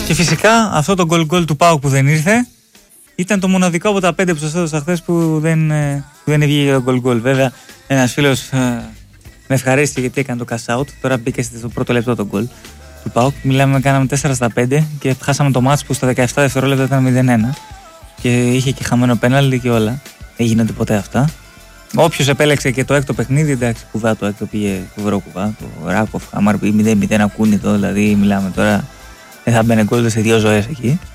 Και φυσικά αυτό το γκολ του ΠΑΟΚ που δεν ήρθε ήταν το μοναδικό από τα 5 που σας έδωσα χθες που δεν βγήκε το γκολ. Βέβαια, ένας φίλος με ευχαρίστηκε γιατί έκανε το cash out. Τώρα μπήκε στο πρώτο λεπτό το γκολ του ΠΑΟΚ. Κάναμε 4-5 και χάσαμε το μάτς που στα 17 δευτερόλεπτα ήταν 0-1. Και είχε και χαμένο πέναλτι και όλα. Δεν γίνονται ποτέ αυτά. Όποιος επέλεξε και το έκτο παιχνίδι, εντάξει, κουβά το έκτο πήγε φοβερό κουβά. Το Ράκοφ, άμα πει 0-0 ακούνε το, δηλαδή μιλάμε τώρα. Δεν θα μπαίνει γκολ σε 2 ζωές εκεί.